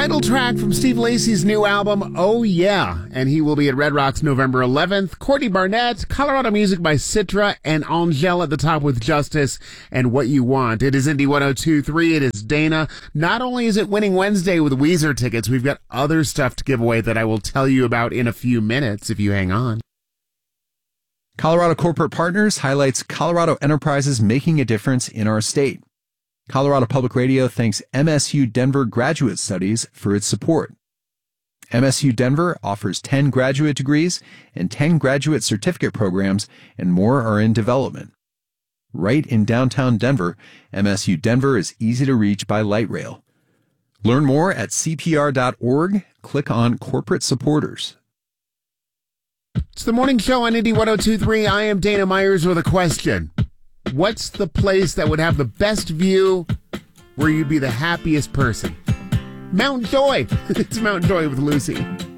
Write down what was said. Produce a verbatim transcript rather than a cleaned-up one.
title track from Steve Lacy's new album, Oh Yeah. And he will be at Red Rocks November eleventh. Courtney Barnett, Colorado music by Citra, and Angèle at the top with Justice and What You Want. It is Indie one oh two point three. It is Dana. Not only is it Winning Wednesday with Weezer tickets, we've got other stuff to give away that I will tell you about in a few minutes if you hang on. Colorado Corporate Partners highlights Colorado enterprises making a difference in our state. Colorado Public Radio thanks M S U Denver Graduate Studies for its support. M S U Denver offers ten graduate degrees and ten graduate certificate programs, and more are in development. Right in downtown Denver, M S U Denver is easy to reach by light rail. Learn more at C P R dot org. Click on Corporate Supporters. It's the morning show on Indie one oh two point three. I am Dana Myers with a question. What's the place that would have the best view where you'd be the happiest person? Mount Joy. It's Mount Joy with Lucy.